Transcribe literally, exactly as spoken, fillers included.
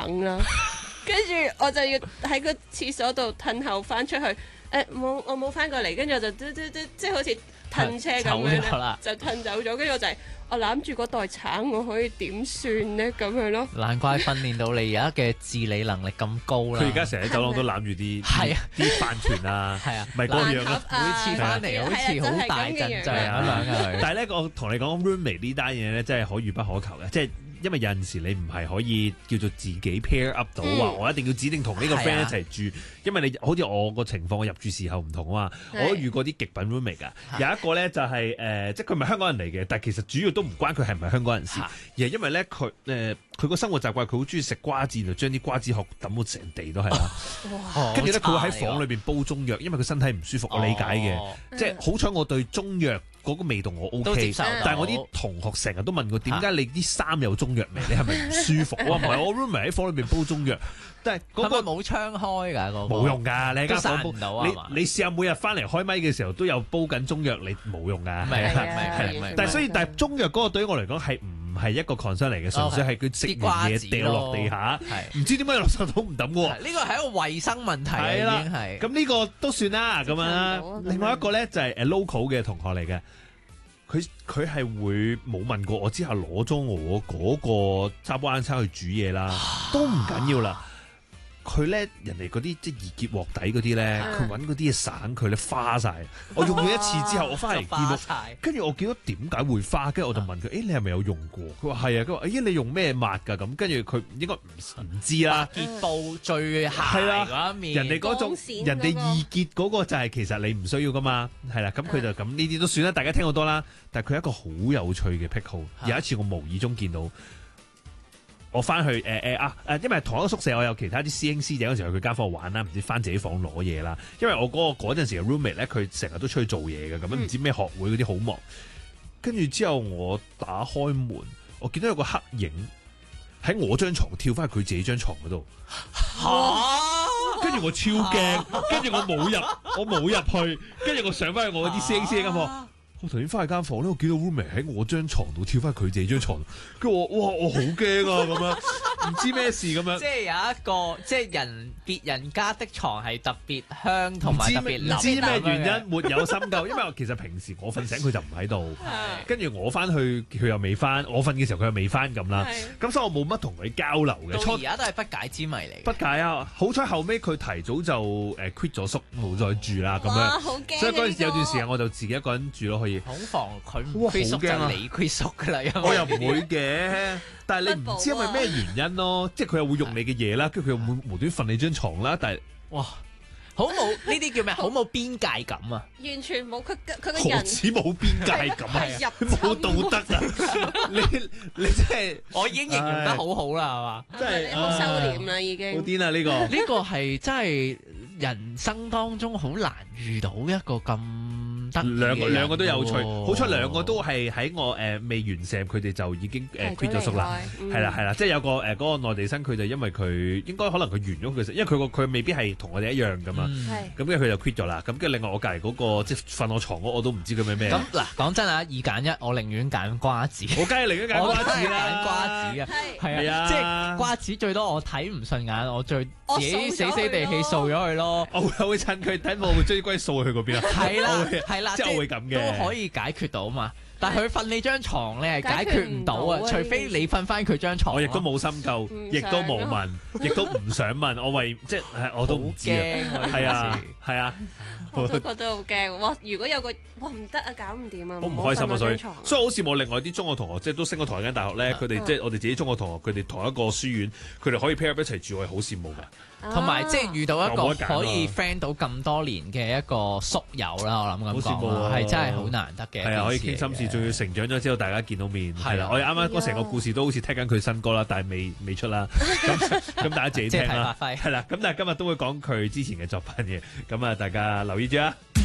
等啦。跟住我就要喺個廁所度褪後翻出去，誒、欸、冇我冇翻過嚟，跟住我就嘟嘟嘟，即係好似褪車咁樣咧，就褪走咗。跟住我就係、是、我攬住嗰袋橙，我可以點算咧咁樣咯。 難怪訓練到你而家嘅自理能力咁高啦。 佢而家成日喺走廊都攬住啲係啊啲飯團啊， 係啊， 咪嗰樣啊， 每次翻嚟好似好大陣仗咁樣嘅。 但係咧，我同你講 roommate 呢單嘢咧，真係可遇不可求嘅，即係。因為有陣時你唔係可以叫做自己 pair up 到，話、嗯、我一定要指定同呢個 friend 一齊住，啊、因為你好似我個情況，我入住時候唔同啊嘛，我都遇過啲極品 roommate 㗎，有一個咧就係、是、誒、呃，即係佢唔係香港人嚟嘅，但係其實主要都唔關佢係唔係香港人事，而係因為咧佢誒佢個生活習慣，佢好中意食瓜子，就將啲瓜子殼抌到成地都係啦，跟住咧佢會喺房裏邊煲中藥，因為佢身體唔舒服，我理解嘅，哦、即係好彩我對中藥。嗰個味道我 O K，但係我啲同學成日都問我點解你啲衫有中藥味？你係咪唔舒服？我話唔係，我 roommate 喺房裏邊煲中藥，但係嗰個冇窗開㗎，嗰個冇用㗎，你喺間房煲唔到啊！ 你你試下每日翻嚟開咪嘅時候都有煲緊中藥，你冇用㗎。 係係係， 但係所以但係中藥嗰個對於我嚟講係唔係一個 concern 嚟嘅，純粹係佢食完嘢掉落地下，唔知點解垃圾桶唔抌喎。 呢個係一個衞生問題啦，已經係。 咁呢個都算啦，咁啊。另外一個咧就係誒 local 嘅同學嚟嘅。佢佢係會冇問過我之後攞咗我嗰個揸波罌罉去煮嘢啦，都唔緊要啦。佢咧人哋嗰啲即係易潔鑊底嗰啲咧，佢揾嗰啲嘢散佢咧花晒。我用咗一次之後，我翻嚟見到，跟住我見到點解會花，跟住我就問佢：誒、欸、你係咪有用過？佢話係啊。佢話：咦你用咩抹㗎？咁跟住佢應該唔唔知啦。 潔布最鞋嗰一面， 人哋嗰種人哋易潔嗰個就係其實你唔需要㗎嘛，係啦。咁佢就咁呢啲都算啦，大家聽好多啦。但係佢係一個好有趣嘅癖好。有一次我無意中見到。我翻去誒誒啊誒，因為同一個宿舍我有其他啲師兄師姐嗰時候去佢間房玩啦，唔知翻自己房攞嘢啦。因為我嗰、嗰個嗰陣時嘅 roommate 咧，佢成日都出去做嘢嘅，咁樣唔知咩學會嗰啲好忙。跟住之後我打開門，我見到有個黑影喺我張床跳翻去佢自己張床嗰度。嚇！跟住我超驚，跟住我冇入，我冇入去，跟住我上翻去我啲師兄師姐間房。我頭先翻去間房咧，我見到 roommate 喺我張床度跳翻佢自己張床，跟住我哇，我好驚啊咁樣，唔知咩事咁樣。 即係有一個，即係人別人家的床係特別香同埋特別腍。 唔知咩原因，沒有深究。因為其實平時我瞓醒佢就唔喺度，跟住我翻去佢又未翻，我瞓嘅時候佢又未翻咁啦。咁所以我冇乜同佢交流嘅。 到而家都係不解之謎嚟。 不解啊！好彩後尾佢提早就誒 quit 咗宿，冇再住啦咁樣。 好驚！ 所以嗰陣時有段時間我就自己一個人住咯，可以。 恐防佢唔 quit 宿就你 quit 宿噶啦， 我又唔會嘅，但係你唔知因為咩原因咯，即係佢又會用你嘅嘢啦，跟住佢又會無端瞓你張床啦，但係哇， 好冇呢啲叫咩？好冇邊界感啊！ 完全冇佢佢個人， 何止冇邊界感啊？冇道德啊！你你真係我已經形容得好好啦，係嘛？ 真係好收斂啦，已經好癲啊！呢個呢個係真係人生當中好難遇到一個咁。 兩個兩個都有趣，好彩兩個都係喺我誒、呃、未完成，佢哋就已經誒 quit 咗宿啦，係啦係啦，即係有個誒嗰、呃嗰個內地生，佢就因為佢應該可能佢完咗佢，因為佢個佢未必係同我哋一樣噶嘛，咁跟住佢就 quit 咗啦，咁跟住另外我隔離嗰個即係瞓我床嗰我都唔知佢咩咩。 咁嗱講真啊，二揀一，我寧願揀瓜子， 我梗係寧願揀瓜子啦， 揀瓜子啊，係啊，即係瓜子最多我睇唔順眼，我最自己死死地氣掃咗佢咯， 我會會趁佢睇我會將啲龜掃去嗰邊啊， 係啦係啦， 即係我會咁嘅。 都可以解決到嘛，但係佢瞓你張床咧係解決唔到啊，除非你瞓翻佢張床。 我亦都冇深究，亦都冇問，亦都唔想問。我為即係我都唔知啊，係啊係啊， 我都覺得好驚。哇！如果有個哇唔得啊，搞唔掂啊， 好唔開心啊，所以所以好羨慕另外啲中學同學，即係都升咗同一間大學咧，佢哋即係我哋自己中學同學，佢哋同一個書院，佢哋可以 pair up 一齊住，我係好羨慕㗎。 同埋即係遇到一個可以 friend 到咁多年嘅一個宿友啦，我諗咁講係真係好難得嘅。 係啊，可以傾心事，仲要成長咗之後大家見到面。係啦，我哋啱啱嗰成個故事都好似聽緊佢新歌啦，但係未未出啦。咁咁大家自己聽啦。係啦，咁但係今日都會講佢之前嘅作品嘅，咁啊大家留意住啊。